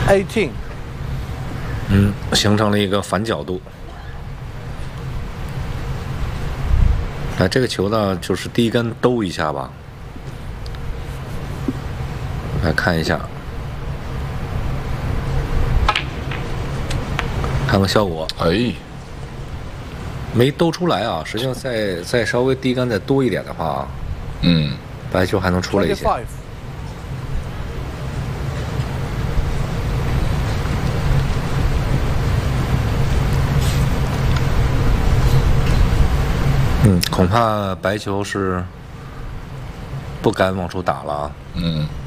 18。 形成了一个反角度。哎，这个球呢，就是第一杆兜一下吧，来看一下，看看效果。 哎， 没兜出来啊！实际上再稍微第一杆再多一点的话，白球还能出来一些。恐怕白球是不敢往出打了啊。